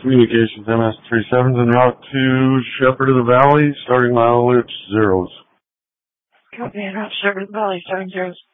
Communications MS-37's en route to Shepherd of the Valley, starting mileage zeros. Copy, en route to Shepherd of the Valley, starting zeros.